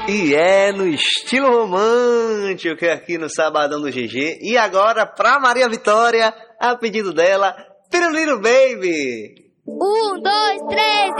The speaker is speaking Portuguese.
E é no estilo romântico aqui no Sabadão do GG. E agora, pra Maria Vitória, a pedido dela, Piruliro Baby. 1, 2, 3